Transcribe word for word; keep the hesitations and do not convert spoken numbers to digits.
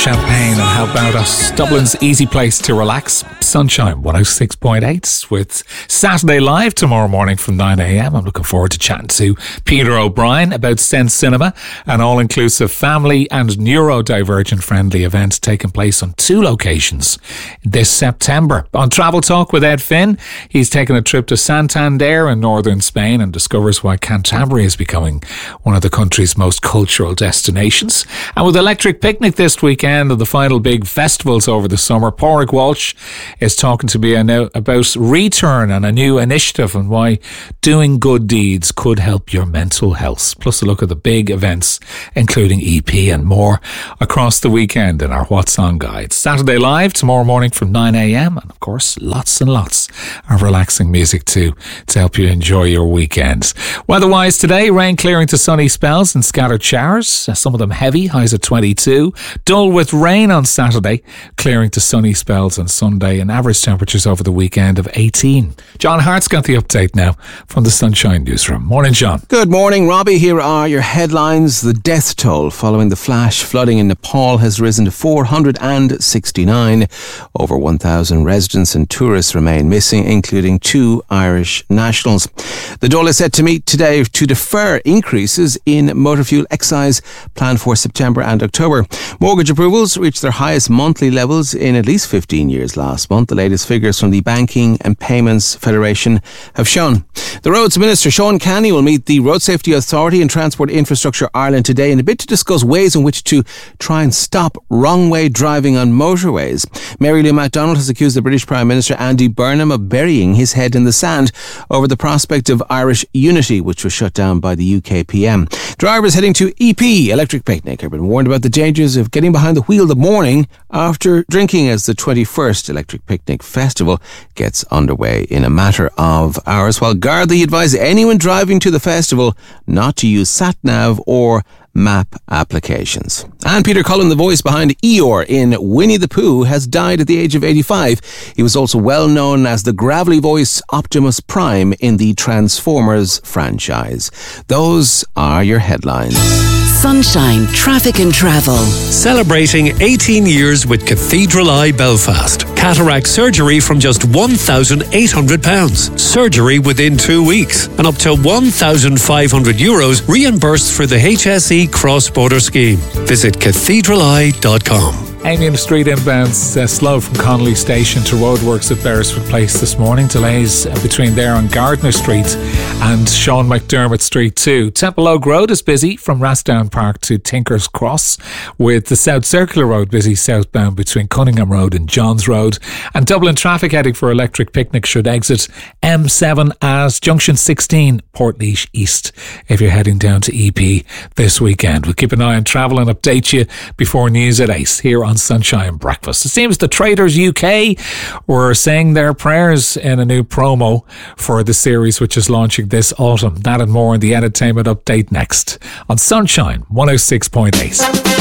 Champagne and how about us? Dublin's easy place to relax. Sunshine one oh six point eight with Saturday Live tomorrow morning from nine a.m. I'm looking forward to chatting to Peter O'Brien about Sense Cinema, an all-inclusive family and neurodivergent friendly event taking place on two locations this September. On Travel Talk with Ed Finn, he's taken a trip to Santander in northern Spain and discovers why Cantabria is becoming one of the country's most cultural destinations. And with Electric Picnic this weekend, of the final big festivals over the summer, Pádraig Walsh is talking to me about Return and a new initiative and why doing good deeds could help your mental health. Plus a look at the big events, including E P and more, across the weekend in our What's On guide. Saturday Live tomorrow morning from nine a.m. and of course lots and lots of relaxing music too to help you enjoy your weekend. Weather-wise today, rain clearing to sunny spells and scattered showers, some of them heavy, highs at twenty-two. Dull with With rain on Saturday, clearing to sunny spells on Sunday, and average temperatures over the weekend of eighteen. John Hart's got the update now from the Sunshine Newsroom. Morning, John. Good morning, Robbie. Here are your headlines. The death toll following the flash flooding in Nepal has risen to four hundred sixty-nine. Over one thousand residents and tourists remain missing, including two Irish nationals. The Dáil is set to meet today to defer increases in motor fuel excise planned for September and October. Mortgage approvals reached their highest monthly levels in at least fifteen years last month. The latest figures from the Banking and Payments Federation have shown. The Roads Minister, Sean Canny, will meet the Road Safety Authority and Transport Infrastructure Ireland today in a bid to discuss ways in which to try and stop wrong-way driving on motorways. Mary Lou MacDonald has accused the British Prime Minister Andy Burnham of burying his head in the sand over the prospect of Irish unity, which was shut down by the U K P M. Drivers heading to E P, Electric Picnic, have been warned about the dangers of getting behind the wheel the morning after drinking as the twenty-first Electric Picnic Festival gets underway in a matter of hours, while Gardaí advise anyone driving to the festival not to use sat-nav or map applications. And Peter Cullen, the voice behind Eeyore in Winnie the Pooh, has died at the age of eighty-five. He was also well known as the gravelly voice Optimus Prime in the Transformers franchise. Those are your headlines. Sunshine Traffic and Travel. Celebrating eighteen years with Cathedral Eye Belfast. Cataract surgery from just one thousand eight hundred pounds. Surgery within two weeks. And up to one thousand five hundred euros reimbursed for the H S E cross-border scheme. Visit cathedral eye dot com. Amiens Street inbounds uh, slow from Connolly Station to roadworks at Beresford Place this morning. Delays uh, between there and Gardner Street and Sean McDermott Street too. Temple Oak Road is busy from Rathdown Park to Tinker's Cross, with the South Circular Road busy southbound between Cunningham Road and Johns Road. And Dublin traffic heading for Electric Picnic should exit M seven as Junction sixteen, Portlaoise East, if you're heading down to E P this weekend. We'll keep an eye on travel and update you before news at eight here on Sunshine Breakfast. It seems the Traders U K were saying their prayers in a new promo for the series, which is launching this autumn. That and more in the entertainment update next on Sunshine one oh six point eight.